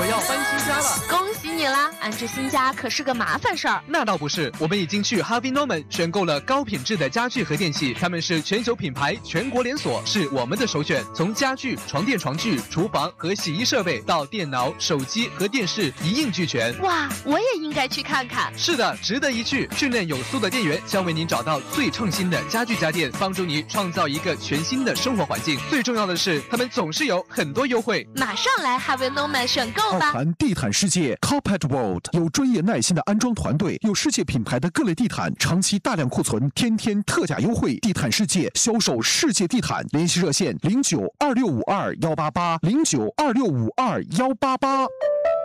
我要搬新家了。 恭喜你啦！安置新家可是个麻烦事儿。 那倒不是，我们已经去 Harvey Norman 选购了高品质的家具和电器，他们是全球品牌，全国连锁，是我们的首选。从家具、床垫、床具、厨房和洗衣设备到电脑、手机和电视一应俱全。 哇，我也应该去看看。 是的，值得一去。训练有素的店员将为您找到最创新的家具家电，帮助你创造一个全新的生活环境。最重要的是，他们总是有很多优惠。 马上来 Harvey Norman 选购吧！ 奥盘地毯世界 Carpet World 有专业耐心的安装团队，有世界品牌的各类地毯，长期大量库存，天天特价优惠。地毯世界销售世界地毯，联系热线09265218880926521888。